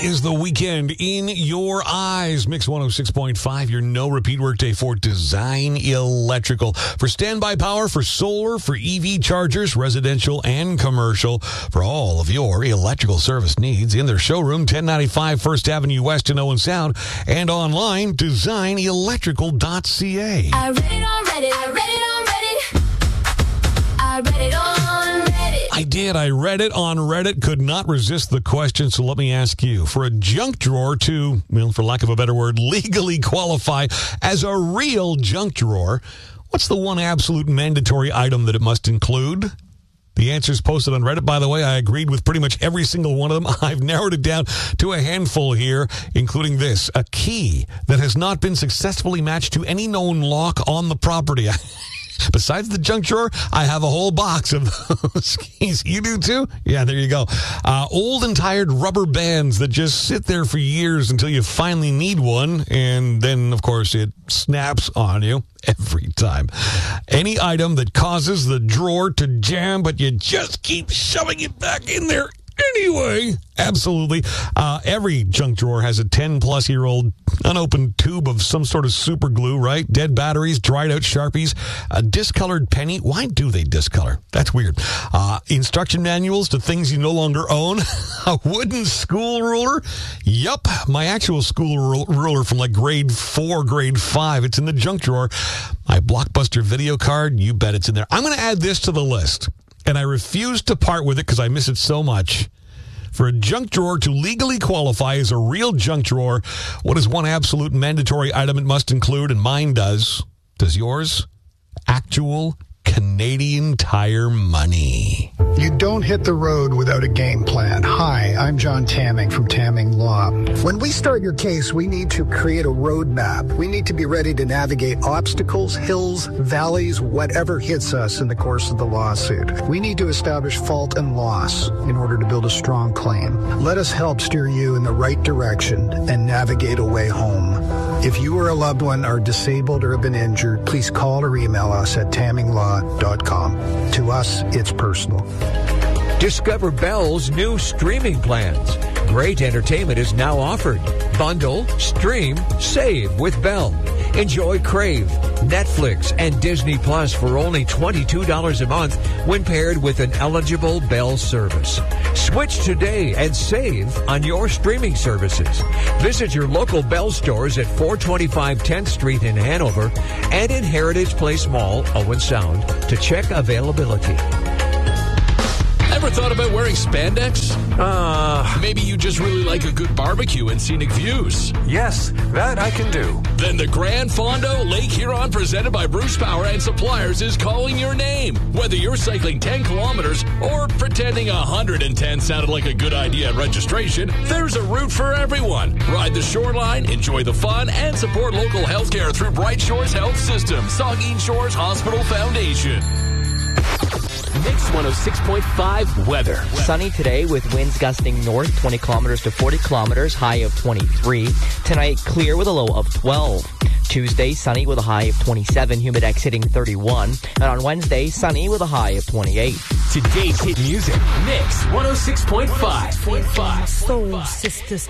is the weekend in your eyes. Mix 106.5, your no-repeat workday for Design Electrical. For standby power, for solar, for EV chargers, residential and commercial. For all of your electrical service needs in their showroom, 1095 First Avenue West in Owen Sound. And online, designelectrical.ca. I read it on Reddit. I read it on Reddit. I read it on Reddit. I did. I read it on Reddit. Could not resist the question, so let me ask you. For a junk drawer to, well, for lack of a better word, legally qualify as a real junk drawer, what's the one absolute mandatory item that it must include? The answer's posted on Reddit. By the way, I agreed with pretty much every single one of them. I've narrowed it down to a handful here, including this: a key that has not been successfully matched to any known lock on the property. Besides the junk drawer, I have a whole box of those keys. You do too? Yeah, there you go. Old and tired rubber bands that just sit there for years until you finally need one, and then, of course, it snaps on you every time. Any item that causes the drawer to jam, but you just keep shoving it back in there anyway. Absolutely. Every junk drawer has a 10-plus-year-old unopened tube of some sort of super glue, right? Dead batteries, dried out Sharpies, a discolored penny. Why do they discolor? That's weird. Instruction manuals to things you no longer own. A wooden school ruler. Yup. My actual school ruler from like grade 4, grade 5. It's in the junk drawer. My Blockbuster video card. You bet it's in there. I'm going to add this to the list, and I refuse to part with it because I miss it so much. For a junk drawer to legally qualify as a real junk drawer, what is one absolute mandatory item it must include? And mine does. Does yours? Actual Canadian Tire money. You don't hit the road without a game plan. Hi, I'm John Tamming from Tamming Law. When we start your case, we need to create a roadmap. We need to be ready to navigate obstacles, hills, valleys, whatever hits us in the course of the lawsuit. We need to establish fault and loss in order to build a strong claim. Let us help steer you in the right direction and navigate a way home. If you or a loved one are disabled or have been injured, please call or email us at tamminglaw.com. To us, it's personal. Discover Bell's new streaming plans. Great entertainment is now offered. Bundle, stream, save with Bell. Enjoy Crave, Netflix, and Disney Plus for only $22 a month when paired with an eligible Bell service. Switch today and save on your streaming services. Visit your local Bell stores at 425 10th Street in Hanover and in Heritage Place Mall, Owen Sound, to check availability. Ever thought about wearing spandex? Maybe you just really like a good barbecue and scenic views. Yes, that I can do. Then the Grand Fondo Lake Huron, presented by Bruce Power and Suppliers, is calling your name. Whether you're cycling 10 kilometers or pretending 110 sounded like a good idea at registration, there's a route for everyone. Ride the shoreline, enjoy the fun, and support local healthcare through Bright Shores Health System, Saugeen Shores Hospital Foundation. Mix 106.5 weather. Sunny today with winds gusting north 20 kilometers to 40 kilometers, high of 23. Tonight, clear with a low of 12. Tuesday, sunny with a high of 27, humidex hitting 31. And on Wednesday, sunny with a high of 28. Today's hit music. Mix 106.5. Soul Sisters